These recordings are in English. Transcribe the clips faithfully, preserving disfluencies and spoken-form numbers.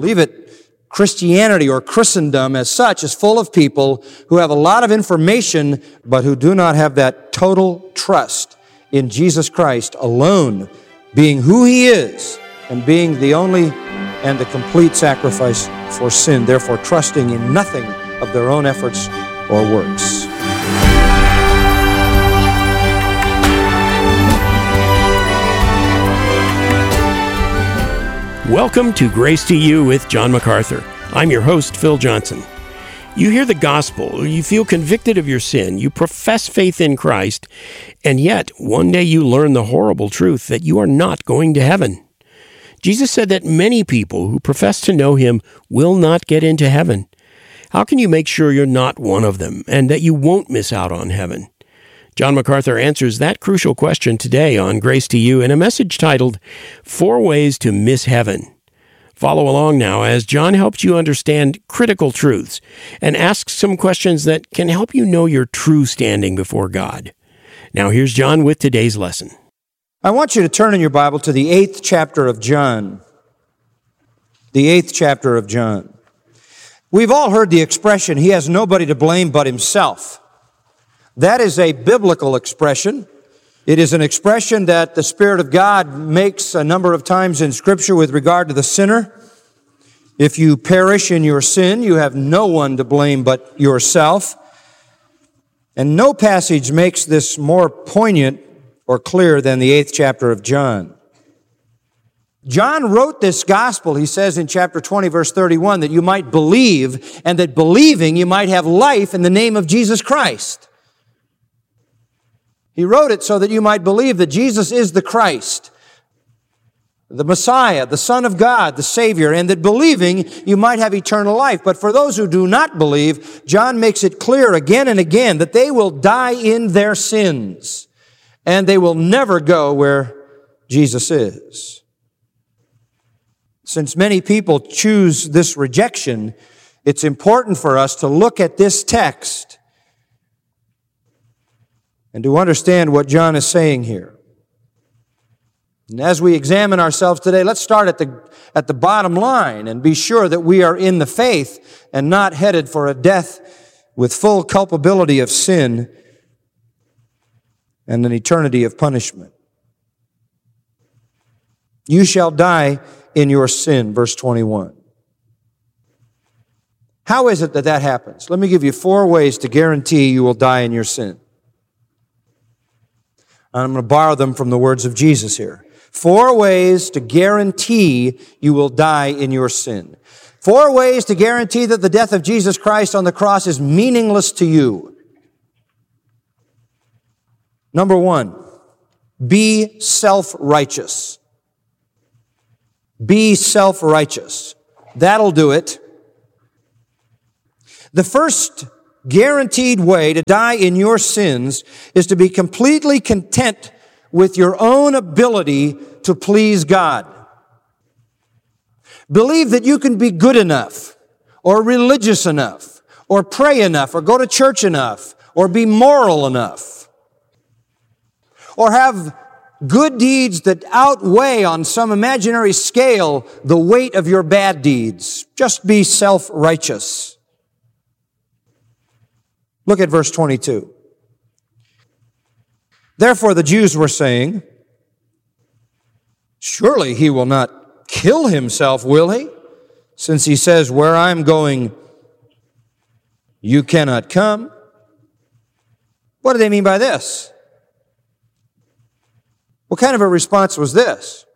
believe it, Christianity or Christendom as such is full of people who have a lot of information, but who do not have that total trust in Jesus Christ alone, being who He is and being the only and the complete sacrifice for sin, therefore trusting in nothing of their own efforts or works. Welcome to Grace to You with John MacArthur. I'm your host, Phil Johnson. You hear the gospel, you feel convicted of your sin, you profess faith in Christ, and yet one day you learn the horrible truth that you are not going to heaven. Jesus said that many people who profess to know Him will not get into heaven. How can you make sure you're not one of them and that you won't miss out on heaven? John MacArthur answers that crucial question today on Grace to You in a message titled, Four Ways to Miss Heaven. Follow along now as John helps you understand critical truths and asks some questions that can help you know your true standing before God. Now here's John with today's lesson. I want you to turn in your Bible to the eighth chapter of John. The eighth chapter of John. We've all heard the expression, he has nobody to blame but himself. That is a biblical expression. It is an expression that the Spirit of God makes a number of times in Scripture with regard to the sinner. If you perish in your sin, you have no one to blame but yourself. And no passage makes this more poignant or clear than the eighth chapter of John. John wrote this gospel, he says in chapter twenty, verse thirty-one, that you might believe, and that believing you might have life in the name of Jesus Christ. He wrote it so that you might believe that Jesus is the Christ, the Messiah, the Son of God, the Savior, and that believing you might have eternal life. But for those who do not believe, John makes it clear again and again that they will die in their sins, and they will never go where Jesus is. Since many people choose this rejection, it's important for us to look at this text and to understand what John is saying here. And as we examine ourselves today, let's start at the, at the bottom line and be sure that we are in the faith and not headed for a death with full culpability of sin and an eternity of punishment. You shall die in your sin, verse twenty-one. How is it that that happens? Let me give you four ways to guarantee you will die in your sin. I'm going to borrow them from the words of Jesus here. Four ways to guarantee you will die in your sin. Four ways to guarantee that the death of Jesus Christ on the cross is meaningless to you. Number one, be self-righteous. Be self-righteous. That'll do it. The first guaranteed way to die in your sins is to be completely content with your own ability to please God. Believe that you can be good enough, or religious enough, or pray enough, or go to church enough, or be moral enough, or have good deeds that outweigh on some imaginary scale the weight of your bad deeds. Just be self-righteous. Look at verse twenty-two. Therefore the Jews were saying, surely he will not kill himself, will he? Since he says, where I'm going, you cannot come. What do they mean by this? What kind of a response was this?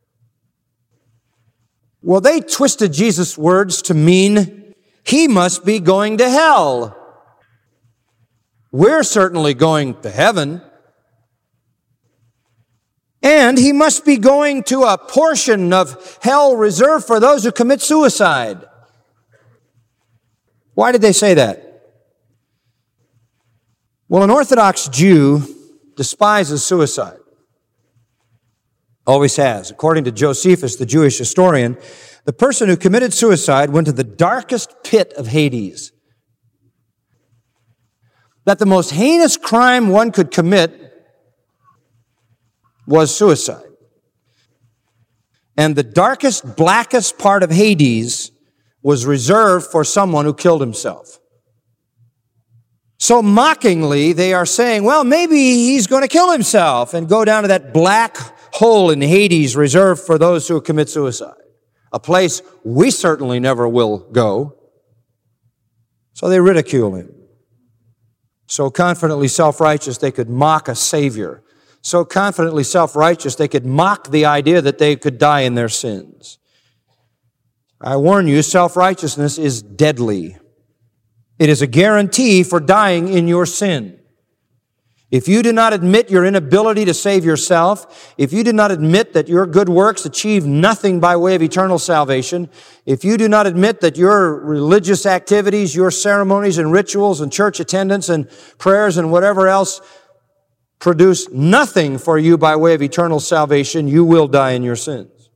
Well, they twisted Jesus' words to mean he must be going to hell. We're certainly going to heaven. And he must be going to a portion of hell reserved for those who commit suicide. Why did they say that? Well, an Orthodox Jew despises suicide. Always has. According to Josephus, the Jewish historian, the person who committed suicide went to the darkest pit of Hades. That the most heinous crime one could commit was suicide. And the darkest, blackest part of Hades was reserved for someone who killed himself. So mockingly, they are saying, well, maybe he's going to kill himself and go down to that black hole in Hades reserved for those who commit suicide, a place we certainly never will go. So they ridicule him. So confidently self-righteous, they could mock a Savior. So confidently self-righteous, they could mock the idea that they could die in their sins. I warn you, self-righteousness is deadly. It is a guarantee for dying in your sin. If you do not admit your inability to save yourself, if you do not admit that your good works achieve nothing by way of eternal salvation, if you do not admit that your religious activities, your ceremonies and rituals and church attendance and prayers and whatever else produce nothing for you by way of eternal salvation, you will die in your sins.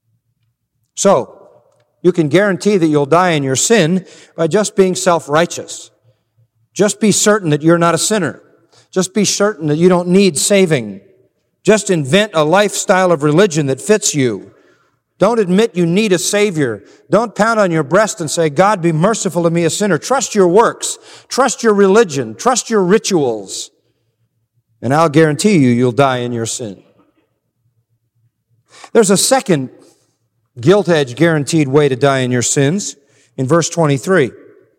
So, you can guarantee that you'll die in your sin by just being self-righteous. Just be certain that you're not a sinner. Just be certain that you don't need saving. Just invent a lifestyle of religion that fits you. Don't admit you need a Savior. Don't pound on your breast and say, God, be merciful to me, a sinner. Trust your works. Trust your religion. Trust your rituals. And I'll guarantee you, you'll die in your sin. There's a second gilt-edged guaranteed way to die in your sins in verse twenty-three.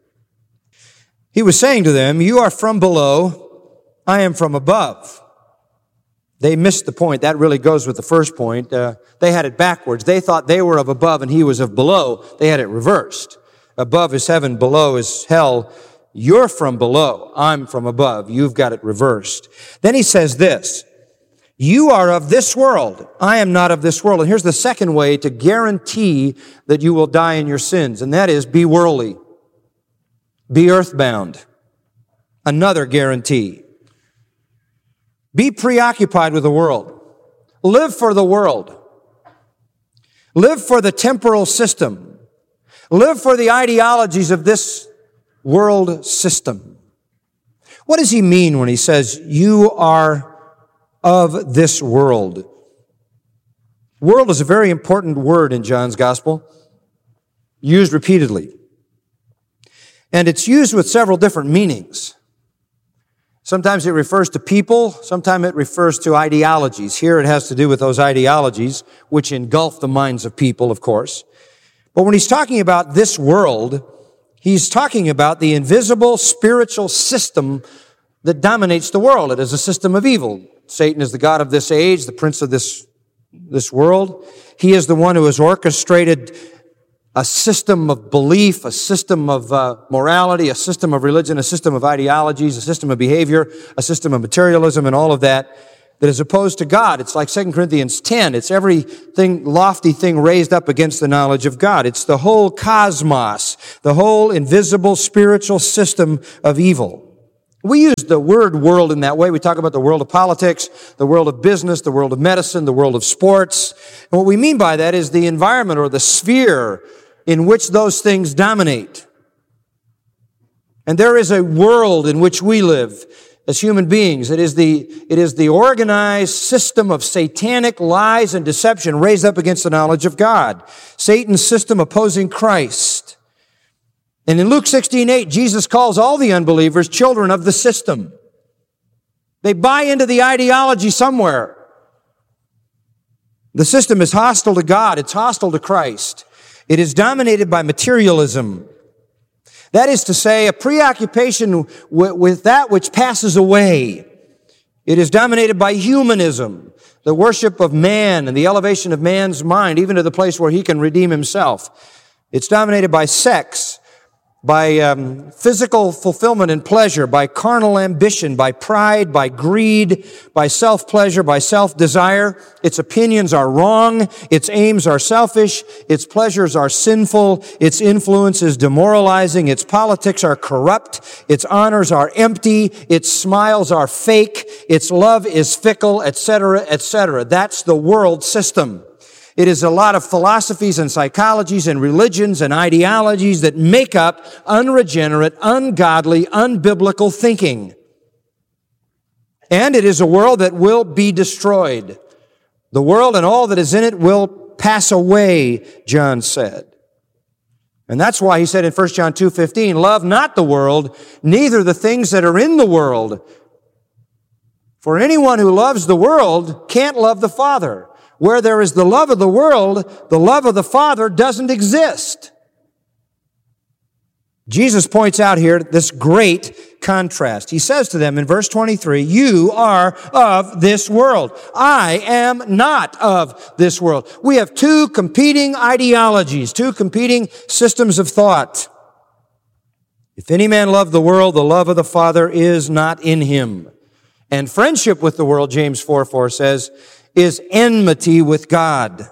He was saying to them, you are from below, I am from above. They missed the point. That really goes with the first point. Uh, they had it backwards. They thought they were of above and he was of below. They had it reversed. Above is heaven, below is hell. You're from below, I'm from above. You've got it reversed. Then he says this, you are of this world. I am not of this world. And here's the second way to guarantee that you will die in your sins, and that is be worldly. Be earthbound. Another guarantee. Be preoccupied with the world. Live for the world. Live for the temporal system. Live for the ideologies of this world system. What does he mean when he says, you are of this world? World is a very important word in John's gospel, used repeatedly. And it's used with several different meanings. Sometimes it refers to people, sometimes it refers to ideologies. Here it has to do with those ideologies, which engulf the minds of people, of course. But when he's talking about this world, he's talking about the invisible spiritual system that dominates the world. It is a system of evil. Satan is the god of this age, the prince of this, this world. He is the one who has orchestrated a system of belief, a system of uh, morality, a system of religion, a system of ideologies, a system of behavior, a system of materialism, and all of that, that is opposed to God. It's like Second Corinthians ten. It's everything, lofty thing raised up against the knowledge of God. It's the whole cosmos, the whole invisible spiritual system of evil. We use the word world in that way. We talk about the world of politics, the world of business, the world of medicine, the world of sports. And what we mean by that is the environment or the sphere in which those things dominate. And there is a world in which we live as human beings. It is the, it is the organized system of satanic lies and deception raised up against the knowledge of God. Satan's system opposing Christ. And in Luke sixteen eight, Jesus calls all the unbelievers children of the system. They buy into the ideology somewhere. The system is hostile to God. It's hostile to Christ. It is dominated by materialism. That is to say, a preoccupation with that which passes away. It is dominated by humanism, the worship of man and the elevation of man's mind, even to the place where he can redeem himself. It's dominated by sex, by um, physical fulfillment and pleasure, by carnal ambition, by pride, by greed, by self-pleasure, by self-desire. Its opinions are wrong. Its aims are selfish. Its pleasures are sinful. Its influence is demoralizing. Its politics are corrupt. Its honors are empty. Its smiles are fake. Its love is fickle, et cetera, et cetera. That's the world system. It is a lot of philosophies and psychologies and religions and ideologies that make up unregenerate, ungodly, unbiblical thinking. And it is a world that will be destroyed. The world and all that is in it will pass away, John said. And that's why he said in First John two fifteen, love not the world, neither the things that are in the world. For anyone who loves the world can't love the Father. Where there is the love of the world, the love of the Father doesn't exist. Jesus points out here this great contrast. He says to them in verse twenty-three, you are of this world. I am not of this world. We have two competing ideologies, two competing systems of thought. If any man love the world, the love of the Father is not in him. And friendship with the world, James four four says, is enmity with God.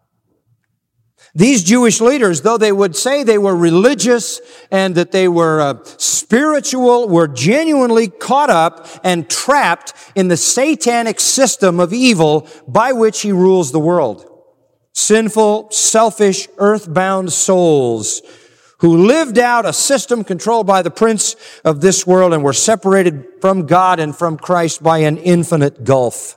These Jewish leaders, though they would say they were religious and that they were uh, spiritual, were genuinely caught up and trapped in the satanic system of evil by which he rules the world. Sinful, selfish, earthbound souls who lived out a system controlled by the prince of this world and were separated from God and from Christ by an infinite gulf.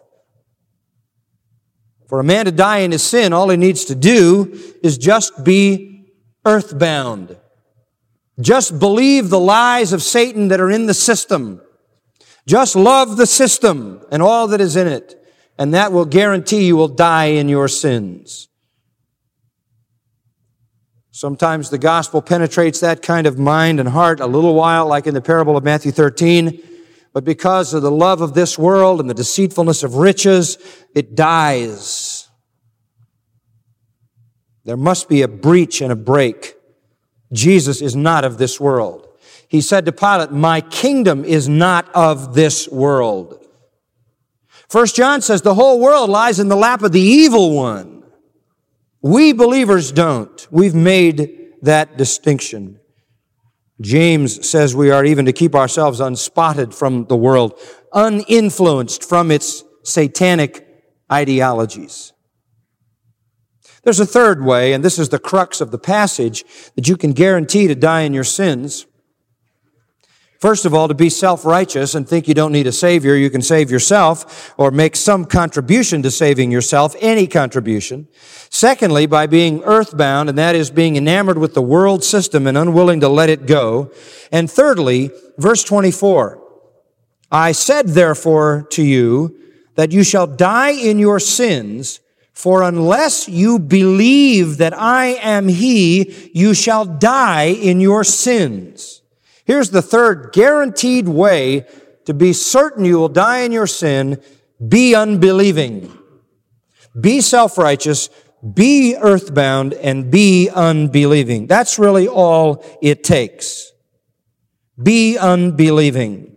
For a man to die in his sin, all he needs to do is just be earthbound. Just believe the lies of Satan that are in the system. Just love the system and all that is in it. And that will guarantee you will die in your sins. Sometimes the gospel penetrates that kind of mind and heart a little while, like in the parable of Matthew thirteen. But because of the love of this world and the deceitfulness of riches, it dies. There must be a breach and a break. Jesus is not of this world. He said to Pilate, my kingdom is not of this world. First John says the whole world lies in the lap of the evil one. We believers don't. We've made that distinction. James says we are even to keep ourselves unspotted from the world, uninfluenced from its satanic ideologies. There's a third way, and this is the crux of the passage, that you can guarantee to die in your sins. First of all, to be self-righteous and think you don't need a Savior, you can save yourself or make some contribution to saving yourself, any contribution. Secondly, by being earthbound, and that is being enamored with the world system and unwilling to let it go. And thirdly, verse twenty-four, I said therefore to you that you shall die in your sins, for unless you believe that I am He, you shall die in your sins. Here's the third guaranteed way to be certain you will die in your sin. Be unbelieving. Be self-righteous. Be earthbound and be unbelieving. That's really all it takes. Be unbelieving.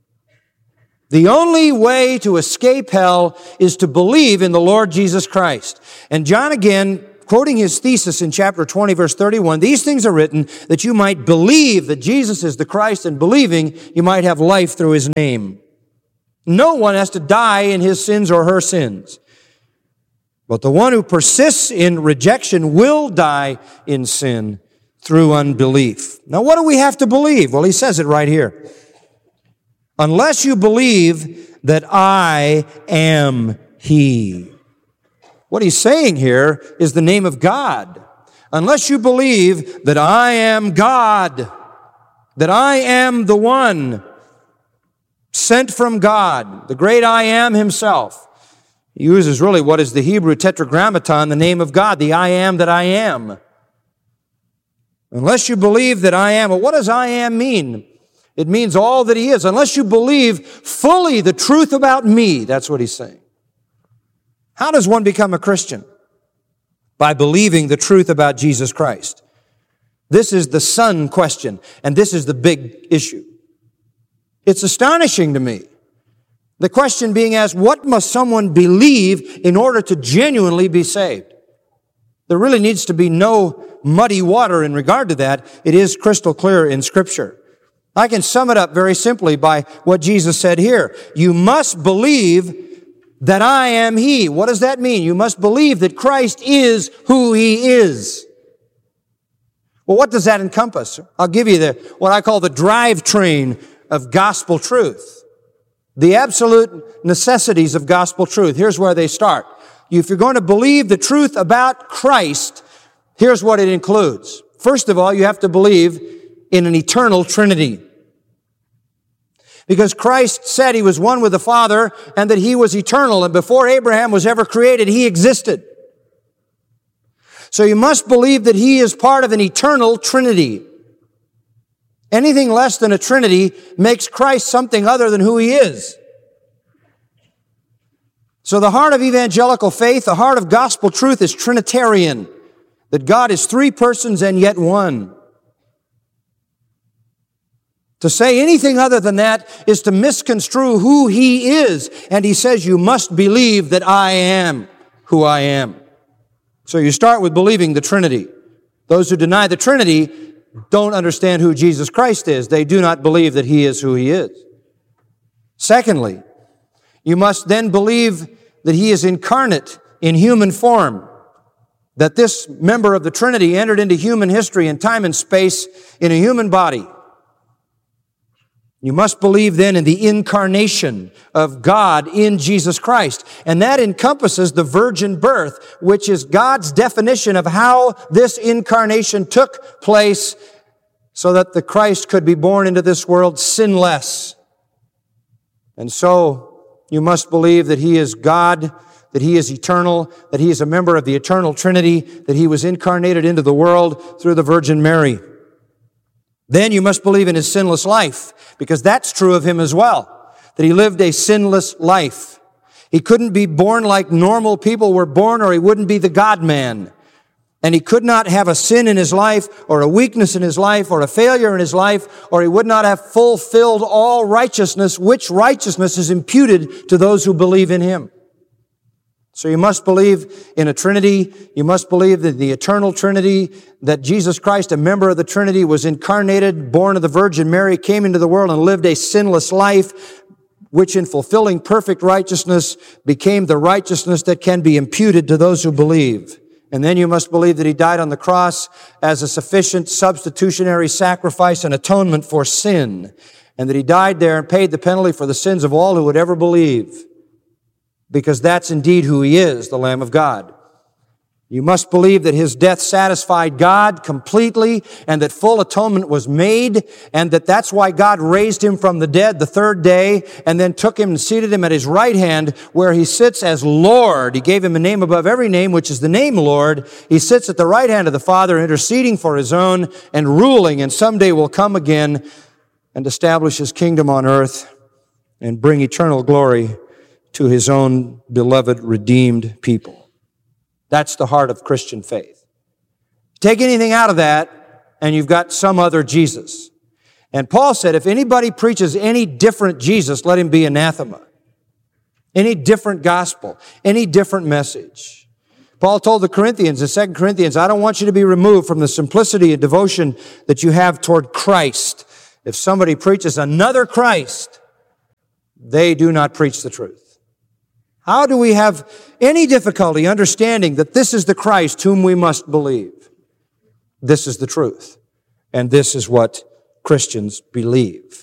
The only way to escape hell is to believe in the Lord Jesus Christ. And John again, quoting his thesis in chapter twenty, verse thirty-one, these things are written that you might believe that Jesus is the Christ, and believing you might have life through His name. No one has to die in his sins or her sins. But the one who persists in rejection will die in sin through unbelief. Now, what do we have to believe? Well, he says it right here. Unless you believe that I am He. What he's saying here is the name of God. Unless you believe that I am God, that I am the one sent from God, the great I am Himself. He uses really what is the Hebrew tetragrammaton, the name of God, the I am that I am. Unless you believe that I am, well, what does I am mean? It means all that He is. Unless you believe fully the truth about me, that's what he's saying. How does one become a Christian? By believing the truth about Jesus Christ. This is the son question, and this is the big issue. It's astonishing to me. The question being asked, what must someone believe in order to genuinely be saved? There really needs to be no muddy water in regard to that. It is crystal clear in Scripture. I can sum it up very simply by what Jesus said here. You must believe that I am He. What does that mean? You must believe that Christ is who He is. Well, what does that encompass? I'll give you the what I call the drivetrain of gospel truth. The absolute necessities of gospel truth. Here's where they start. if you're going to believe the truth about Christ, here's what it includes. First of all, you have to believe in an eternal Trinity. Because Christ said He was one with the Father and that He was eternal, and before Abraham was ever created, He existed. So you must believe that He is part of an eternal Trinity. Anything less than a Trinity makes Christ something other than who He is. So the heart of evangelical faith, the heart of gospel truth is Trinitarian, that God is three persons and yet one. To say anything other than that is to misconstrue who He is. And He says, you must believe that I am who I am. So you start with believing the Trinity. Those who deny the Trinity don't understand who Jesus Christ is. They do not believe that He is who He is. Secondly, you must then believe that He is incarnate in human form. That this member of the Trinity entered into human history in time and space in a human body. You must believe then in the incarnation of God in Jesus Christ. And that encompasses the virgin birth, which is God's definition of how this incarnation took place so that the Christ could be born into this world sinless. And so you must believe that He is God, that He is eternal, that He is a member of the eternal Trinity, that He was incarnated into the world through the Virgin Mary. Then you must believe in His sinless life, because that's true of Him as well, that He lived a sinless life. He couldn't be born like normal people were born, or He wouldn't be the God-man. And He could not have a sin in His life, or a weakness in His life, or a failure in His life, or He would not have fulfilled all righteousness, which righteousness is imputed to those who believe in Him. So you must believe in a Trinity. You must believe that the eternal Trinity, that Jesus Christ, a member of the Trinity, was incarnated, born of the Virgin Mary, came into the world and lived a sinless life, which in fulfilling perfect righteousness became the righteousness that can be imputed to those who believe. And then you must believe that He died on the cross as a sufficient substitutionary sacrifice and atonement for sin, and that He died there and paid the penalty for the sins of all who would ever believe. Because that's indeed who He is, the Lamb of God. You must believe that His death satisfied God completely, and that full atonement was made, and that that's why God raised Him from the dead the third day, and then took Him and seated Him at His right hand, where He sits as Lord. He gave Him a name above every name, which is the name Lord. He sits at the right hand of the Father, interceding for His own, and ruling, and someday will come again and establish His kingdom on earth, and bring eternal glory to His own beloved, redeemed people. That's the heart of Christian faith. Take anything out of that, and you've got some other Jesus. And Paul said, if anybody preaches any different Jesus, let him be anathema. Any different gospel, any different message. Paul told the Corinthians in Second Corinthians, I don't want you to be removed from the simplicity and devotion that you have toward Christ. If somebody preaches another Christ, they do not preach the truth. How do we have any difficulty understanding that this is the Christ whom we must believe? This is the truth. And this is what Christians believe.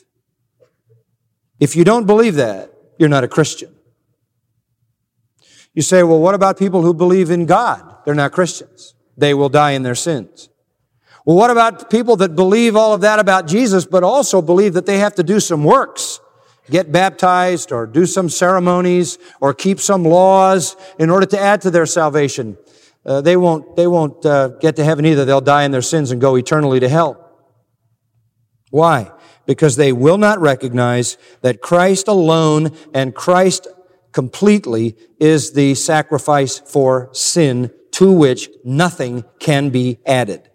If you don't believe that, you're not a Christian. You say, well, what about people who believe in God? They're not Christians. They will die in their sins. Well, what about people that believe all of that about Jesus, but also believe that they have to do some works? Get baptized or do some ceremonies or keep some laws in order to add to their salvation. Uh, they won't, they won't uh, get to heaven either. They'll die in their sins and go eternally to hell. Why? Because they will not recognize that Christ alone and Christ completely is the sacrifice for sin to which nothing can be added.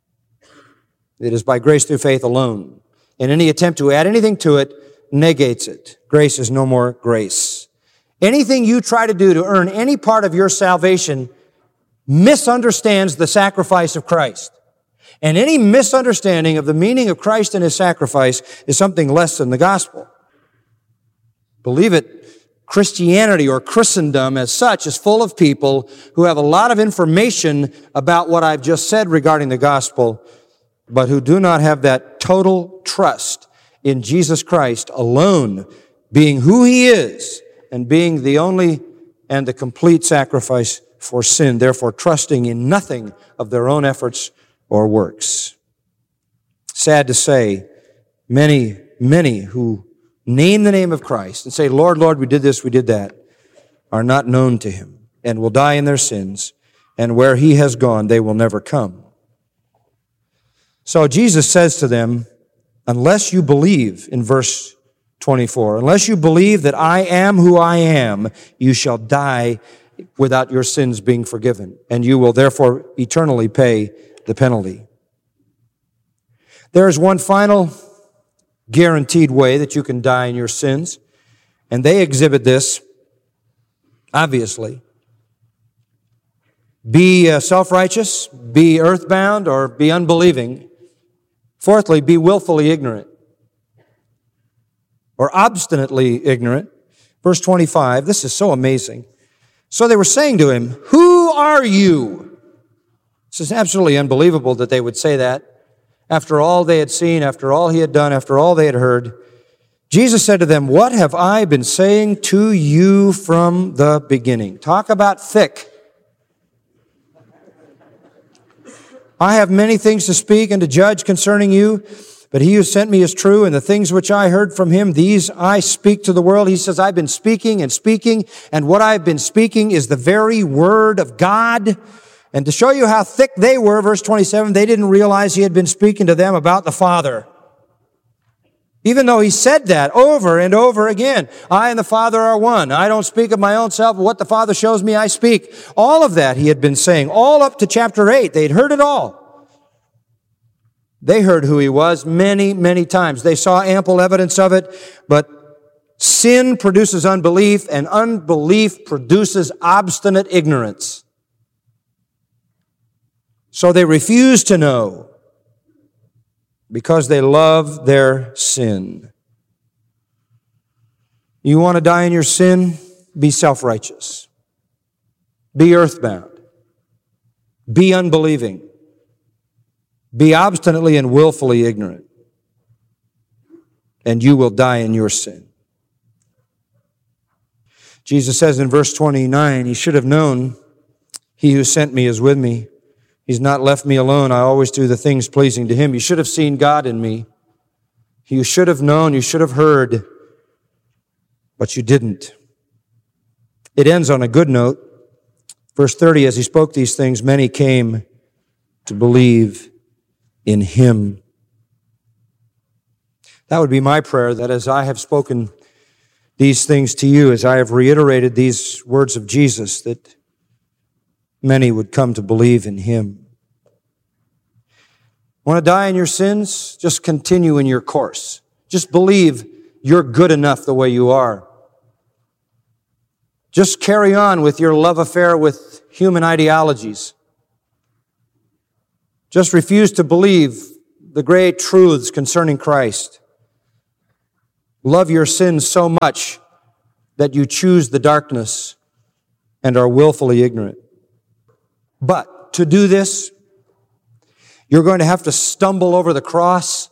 It is by grace through faith alone. And any attempt to add anything to it negates it. Grace is no more grace. Anything you try to do to earn any part of your salvation misunderstands the sacrifice of Christ. And any misunderstanding of the meaning of Christ and His sacrifice is something less than the gospel. Believe it, Christianity or Christendom as such is full of people who have a lot of information about what I've just said regarding the gospel, but who do not have that total trust in Jesus Christ alone, being who He is and being the only and the complete sacrifice for sin, therefore trusting in nothing of their own efforts or works. Sad to say, many, many who name the name of Christ and say, Lord, Lord, we did this, we did that, are not known to him and will die in their sins, and where he has gone, they will never come. So Jesus says to them, unless you believe, in verse twenty-four, unless you believe that I am who I am, you shall die without your sins being forgiven, and you will therefore eternally pay the penalty. There is one final guaranteed way that you can die in your sins, and they exhibit this, obviously. Be uh, self-righteous, be earthbound, or be unbelieving. Fourthly, be willfully ignorant or obstinately ignorant. Verse twenty-five, this is so amazing. So they were saying to him, who are you? This is absolutely unbelievable that they would say that. After all they had seen, after all he had done, after all they had heard, Jesus said to them, what have I been saying to you from the beginning? Talk about thick. I have many things to speak and to judge concerning you, but he who sent me is true, and the things which I heard from him, these I speak to the world. He says, I've been speaking and speaking, and what I've been speaking is the very word of God. And to show you how thick they were, verse twenty-seven, they didn't realize he had been speaking to them about the Father. Even though he said that over and over again, I and the Father are one. I don't speak of my own self. What the Father shows me, I speak. All of that he had been saying, all up to chapter eight. They'd heard it all. They heard who he was many, many times. They saw ample evidence of it, but sin produces unbelief, and unbelief produces obstinate ignorance. So they refuse to know because they love their sin. You want to die in your sin? Be self-righteous. Be earthbound. Be unbelieving. Be obstinately and willfully ignorant. And you will die in your sin. Jesus says in verse twenty-nine, he should have known he who sent me is with me. He's not left me alone. I always do the things pleasing to him. You should have seen God in me. You should have known, you should have heard, but you didn't. It ends on a good note. Verse thirty, as he spoke these things, many came to believe in him. That would be my prayer, that as I have spoken these things to you, as I have reiterated these words of Jesus, that many would come to believe in him. Want to die in your sins? Just continue in your course. Just believe you're good enough the way you are. Just carry on with your love affair with human ideologies. Just refuse to believe the great truths concerning Christ. Love your sins so much that you choose the darkness and are willfully ignorant. But to do this, you're going to have to stumble over the cross.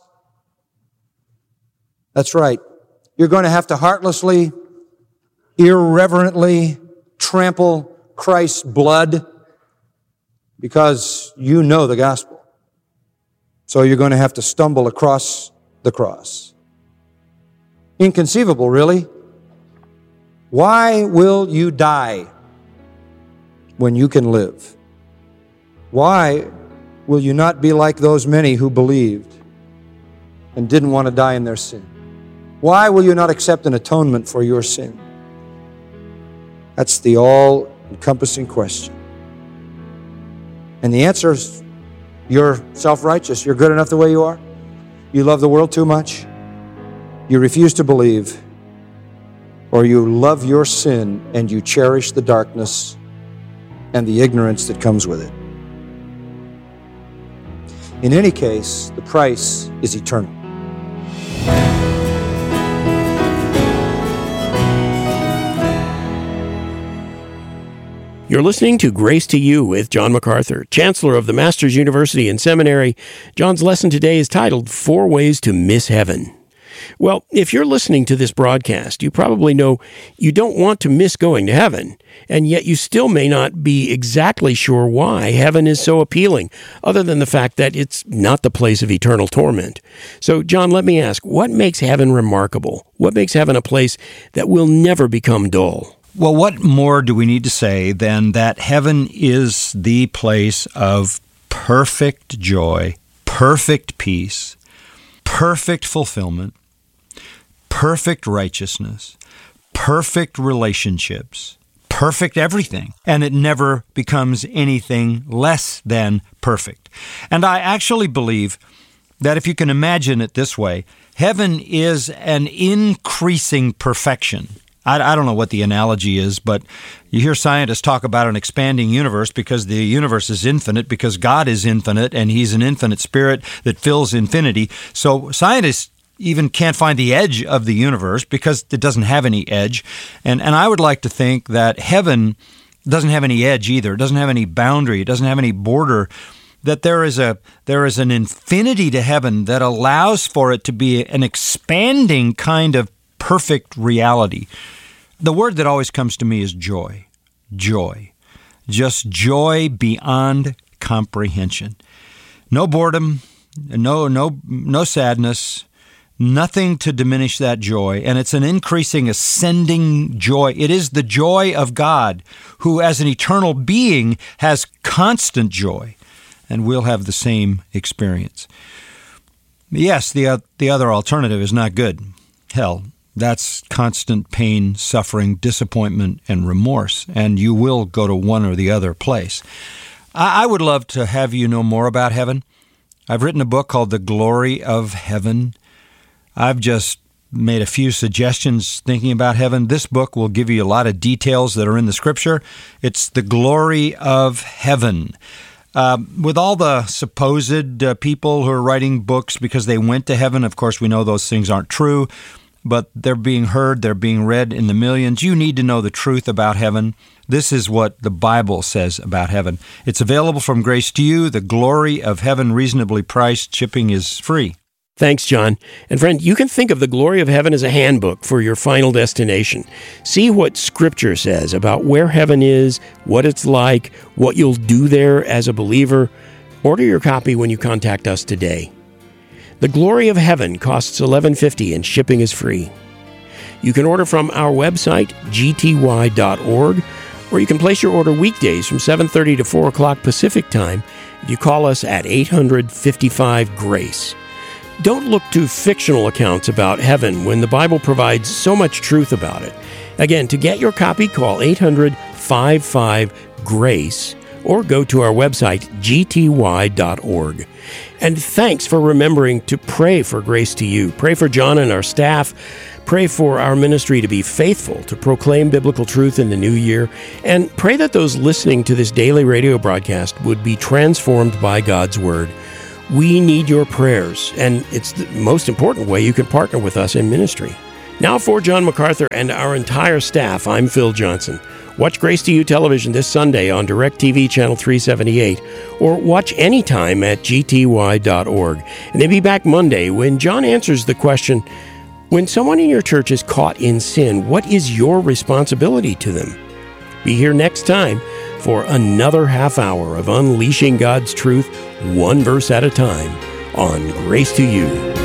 That's right. You're going to have to heartlessly, irreverently trample Christ's blood because you know the gospel. So you're going to have to stumble across the cross. Inconceivable, really. Why will you die when you can live? Why will you not be like those many who believed and didn't want to die in their sin? Why will you not accept an atonement for your sin? That's the all-encompassing question. And the answer is, you're self-righteous. You're good enough the way you are. You love the world too much. You refuse to believe. Or you love your sin and you cherish the darkness and the ignorance that comes with it. In any case, the price is eternal. You're listening to Grace to You with John MacArthur, Chancellor of the Masters University and Seminary. John's lesson today is titled, Four Ways to Miss Heaven. Well, if you're listening to this broadcast, you probably know you don't want to miss going to heaven, and yet you still may not be exactly sure why heaven is so appealing, other than the fact that it's not the place of eternal torment. So, John, let me ask, what makes heaven remarkable? What makes heaven a place that will never become dull? Well, what more do we need to say than that heaven is the place of perfect joy, perfect peace, perfect fulfillment, perfect righteousness, perfect relationships, perfect everything, and it never becomes anything less than perfect. And I actually believe that if you can imagine it this way, heaven is an increasing perfection. I, I don't know what the analogy is, but you hear scientists talk about an expanding universe because the universe is infinite, because God is infinite, and He's an infinite spirit that fills infinity. So scientists even can't find the edge of the universe because it doesn't have any edge. And, and I would like to think that heaven doesn't have any edge either. It doesn't have any boundary. It doesn't have any border. That there is a there is an infinity to heaven that allows for it to be an expanding kind of perfect reality. The word that always comes to me is joy. Joy. Just joy beyond comprehension. No boredom, no no no sadness, nothing to diminish that joy. And it's an increasing, ascending joy. It is the joy of God, who as an eternal being has constant joy. And we'll have the same experience. Yes, the uh, the other alternative is not good. Hell. That's constant pain, suffering, disappointment, and remorse, and you will go to one or the other place. I, I would love to have you know more about heaven. I've written a book called The Glory of Heaven. I've just made a few suggestions thinking about heaven. This book will give you a lot of details that are in the Scripture. It's The Glory of Heaven. Uh, with all the supposed uh, people who are writing books because they went to heaven, of course, we know those things aren't true. But they're being heard, they're being read in the millions. You need to know the truth about heaven. This is what the Bible says about heaven. It's available from Grace to You, The Glory of Heaven, reasonably priced. Shipping is free. Thanks, John. And friend, you can think of The Glory of Heaven as a handbook for your final destination. See what Scripture says about where heaven is, what it's like, what you'll do there as a believer. Order your copy when you contact us today. The Glory of Heaven costs eleven fifty and shipping is free. You can order from our website, g t y dot org, or you can place your order weekdays from seven thirty to four o'clock Pacific Time if you call us at eight hundred fifty-five GRACE. Don't look to fictional accounts about heaven when the Bible provides so much truth about it. Again, to get your copy, call eight hundred fifty-five GRACE or go to our website, g t y dot org. And thanks for remembering to pray for Grace to You. Pray for John and our staff. Pray for our ministry to be faithful to proclaim biblical truth in the new year. And pray that those listening to this daily radio broadcast would be transformed by God's Word. We need your prayers, and it's the most important way you can partner with us in ministry. Now for John MacArthur and our entire staff, I'm Phil Johnson. Watch Grace to You television this Sunday on DirecTV Channel three seventy-eight, or watch anytime at g t y dot org. And then be back Monday when John answers the question, when someone in your church is caught in sin, what is your responsibility to them? Be here next time for another half hour of unleashing God's truth, one verse at a time, on Grace to You.